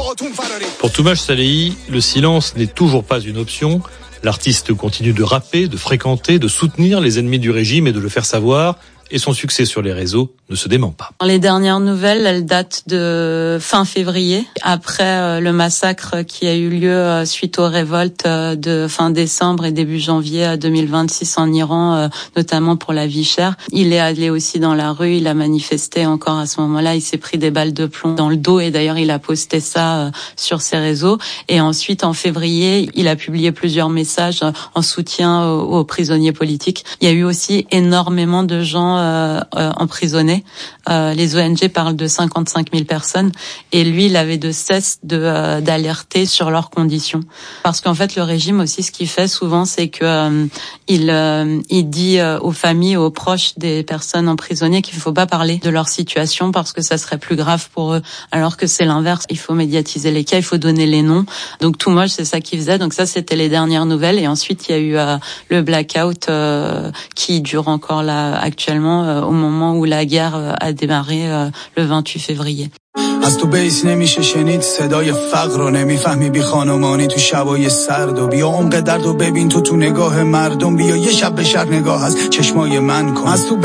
Pour Toumaj Salehi, le silence n'est toujours pas une option. L'artiste continue de rapper, de fréquenter, de soutenir les ennemis du régime et de le faire savoir. Et son succès sur les réseaux ne se dément pas. Les dernières nouvelles, elles datent de fin février, après le massacre qui a eu lieu suite aux révoltes de fin décembre et début janvier 2026 en Iran, notamment pour la vie chère. Il est allé aussi dans la rue, il a manifesté encore à ce moment-là, il s'est pris des balles de plomb dans le dos et d'ailleurs il a posté ça sur ses réseaux. Et ensuite, en février, il a publié plusieurs messages en soutien aux prisonniers politiques. Il y a eu aussi énormément de gens emprisonnés. Les ONG parlent de 55 000 personnes et lui, il avait de cesse d'alerter sur leurs conditions. Parce qu'en fait, le régime aussi, ce qu'il fait souvent, c'est que il dit aux familles, aux proches des personnes emprisonnées qu'il ne faut pas parler de leur situation parce que ça serait plus grave pour eux. Alors que c'est l'inverse. Il faut médiatiser les cas, il faut donner les noms. Donc Toumaj, c'est ça qu'il faisait. Donc ça, c'était les dernières nouvelles. Et ensuite, il y a eu le blackout qui dure encore là actuellement. Au moment où la guerre a démarré le 28 février. از تو بیس نمیشه شنید صدای فقر رو نمیفهمی بی خانمانی تو شبای سرد و بیا عمق درد و ببین تو نگاه مردم بیا یه شب به شهر نگاه از چشمای من کن